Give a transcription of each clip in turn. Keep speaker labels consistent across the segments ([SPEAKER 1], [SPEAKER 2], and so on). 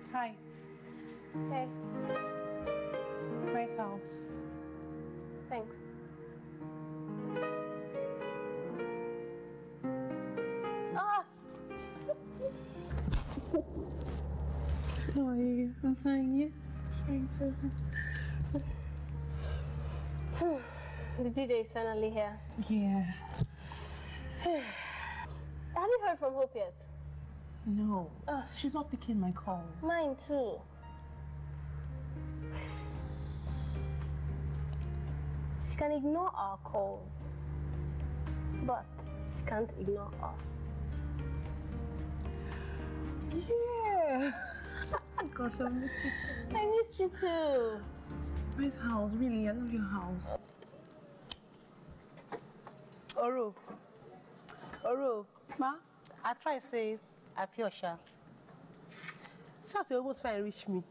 [SPEAKER 1] Hi.
[SPEAKER 2] Hey.
[SPEAKER 1] Nice house.
[SPEAKER 2] Thanks. Ah!
[SPEAKER 1] How are you? I'm fine, yeah? Fine too.
[SPEAKER 2] The D-Day is finally here.
[SPEAKER 1] Yeah.
[SPEAKER 2] Have you heard from Hope yet?
[SPEAKER 1] No. She's not picking my calls.
[SPEAKER 2] Mine too. She can ignore our calls, but she can't ignore us.
[SPEAKER 1] Yeah. Gosh, I missed you so much.
[SPEAKER 2] I missed you too.
[SPEAKER 1] Nice house, really. I love your house.
[SPEAKER 3] Oro.
[SPEAKER 1] Ma?
[SPEAKER 3] I try to say, I feel sure. So you almost try to reach me.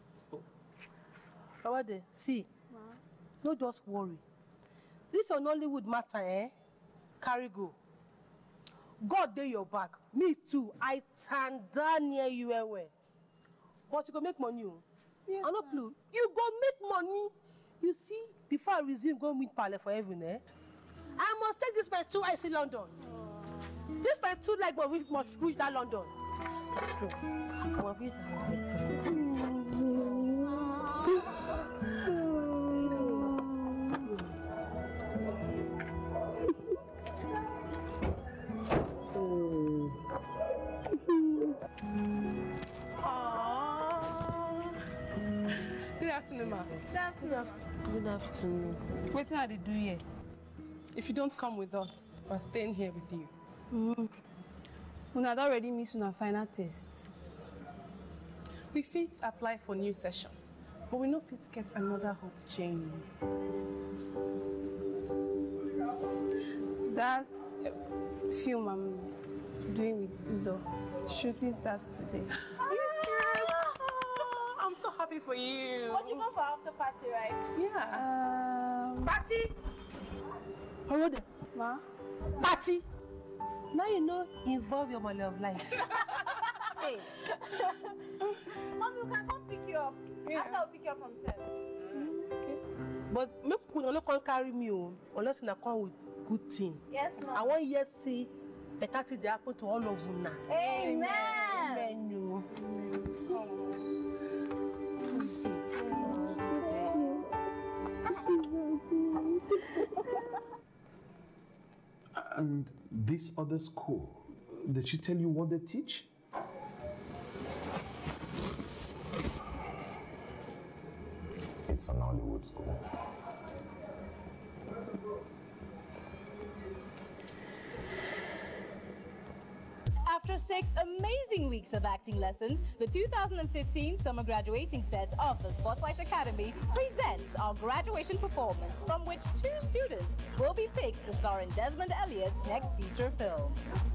[SPEAKER 3] But what they see?
[SPEAKER 1] Ma?
[SPEAKER 3] No, just worry. This on Nollywood matter, eh? Carry go. God dey your back. Me too. I stand down near you anywhere. But you go make money.
[SPEAKER 1] Yes,
[SPEAKER 3] I no blue. You go make money. You see, before I resume, go meet Pale for heaven, eh? I must take this by 2 I see London. This by 2 like we must reach that London. I will reach that
[SPEAKER 1] Good afternoon, ma.
[SPEAKER 3] Good afternoon.
[SPEAKER 1] What did I do here? If you don't come with us, we're staying here with you. Una don already miss una final test. We fit apply for new session, but we no fit get another Hope James. That film I'm doing with Uzo, shooting starts today.
[SPEAKER 2] Are you serious?
[SPEAKER 1] I'm so happy for you.
[SPEAKER 2] But you go for after party, right?
[SPEAKER 1] Yeah.
[SPEAKER 3] Party! Hold on.
[SPEAKER 1] Ma?
[SPEAKER 3] Party! Now you know involve your money of life.
[SPEAKER 2] Hey. Mom, you can come pick you up.
[SPEAKER 1] Yeah.
[SPEAKER 2] After I'll pick you up from set.
[SPEAKER 1] Okay.
[SPEAKER 3] But make you no come carry me unless you come with good thing.
[SPEAKER 2] Yes, ma'am.
[SPEAKER 3] I want you to see better thing dey happen to all of you now.
[SPEAKER 2] Amen.
[SPEAKER 3] Amen. You.
[SPEAKER 4] And this other school, did she tell you what they teach?
[SPEAKER 5] It's an Hollywood school.
[SPEAKER 6] After 6 amazing weeks of acting lessons, the 2015 summer graduating set of the Spotlight Academy presents our graduation performance, from which 2 students will be picked to star in Desmond Elliott's next feature film.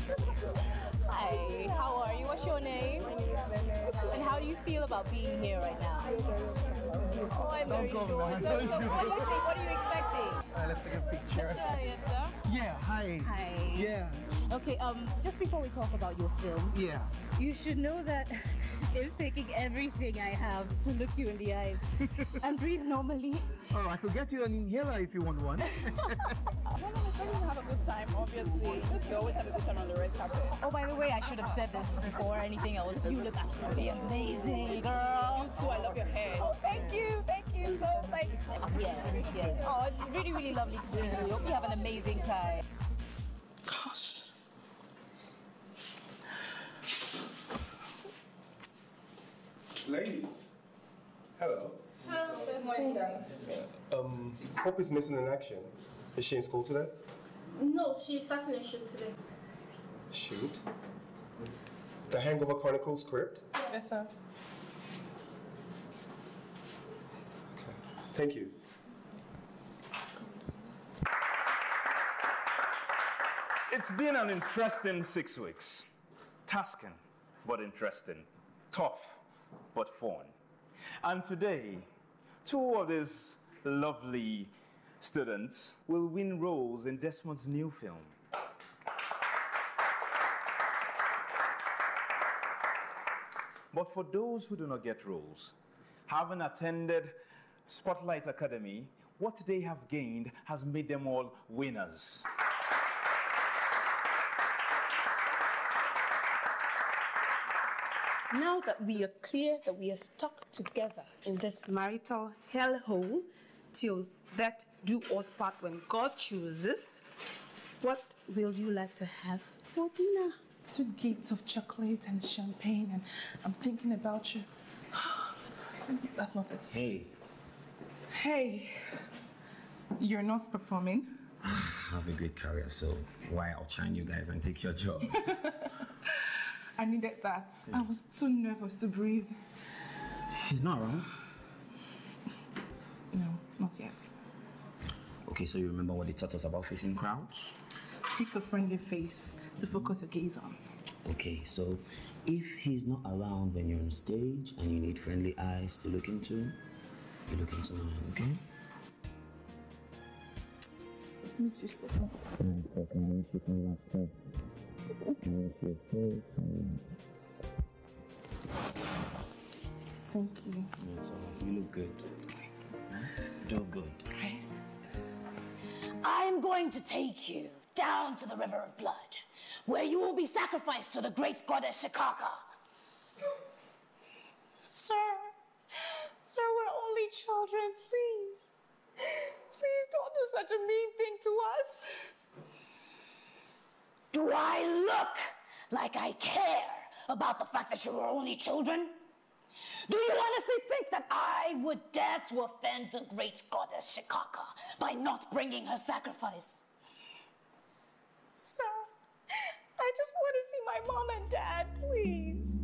[SPEAKER 6] Hi, how are you? What's your name? And how do you feel about being here right now? Oh, I'm very sure. So what do you think? What are you expecting?
[SPEAKER 7] Let's take a picture.
[SPEAKER 6] Mr. Elliott, sir?
[SPEAKER 7] Yeah, hi.
[SPEAKER 6] Hi.
[SPEAKER 7] Yeah.
[SPEAKER 6] Okay, just before we talk about your film,
[SPEAKER 7] Yeah.
[SPEAKER 6] you should know that it's taking everything I have to look you in the eyes and breathe normally.
[SPEAKER 7] Oh, I could get you an inhaler if you want one.
[SPEAKER 8] No, it's supposed to have a good time, obviously. You always have a good time on the red carpet.
[SPEAKER 6] Oh, by the way, I should have said this before anything else. You look absolutely amazing, girl.
[SPEAKER 8] You too, I love your hair.
[SPEAKER 6] Oh, thank you. So, yeah. Oh, it's really, really lovely to see you. Hope you have an amazing time.
[SPEAKER 1] Gosh.
[SPEAKER 5] Ladies, hello.
[SPEAKER 2] Hello.
[SPEAKER 5] Hope is missing in action. Is she in school today?
[SPEAKER 2] No, she's starting a shoot today.
[SPEAKER 5] Shoot. The Hangover Chronicle script?
[SPEAKER 1] Yes, sir.
[SPEAKER 5] Okay. Thank you.
[SPEAKER 9] It's been an interesting 6 weeks. Tasking, but interesting. Tough, but fun. And today, 2 of these lovely students will win roles in Desmond's new film.
[SPEAKER 5] Can
[SPEAKER 9] But for those who do not get roles, having attended Spotlight Academy, what they have gained has made them all winners.
[SPEAKER 1] Now that we are clear that we are stuck together in this marital hellhole till death do us part when God chooses, what will you like to have for dinner?
[SPEAKER 10] Sweet gifts of chocolate and champagne, and I'm thinking about you. That's not it.
[SPEAKER 11] Hey.
[SPEAKER 10] Hey, you're not performing.
[SPEAKER 11] I have a great career, so why outshine you guys and take your job?
[SPEAKER 10] I needed that. I was too nervous to breathe.
[SPEAKER 11] He's not around?
[SPEAKER 10] No, not yet.
[SPEAKER 11] Okay, so you remember what they taught us about facing crowds?
[SPEAKER 10] Pick a friendly face to focus your gaze on.
[SPEAKER 11] Okay, so if he's not around when you're on stage and you need friendly eyes to look into, you look into mine, okay?
[SPEAKER 10] Miss you so much. Thank you.
[SPEAKER 11] You look good. Do good.
[SPEAKER 6] I'm going to take you down to the River of Blood, where you will be sacrificed to the great goddess Shikaka.
[SPEAKER 1] Sir, we're only children, please. Please don't do such a mean thing to us.
[SPEAKER 6] Do I look like I care about the fact that you are only children? Do you honestly think that I would dare to offend the great goddess Shikaka by not bringing her sacrifice?
[SPEAKER 1] Sir, I just want to see my mom and dad, please.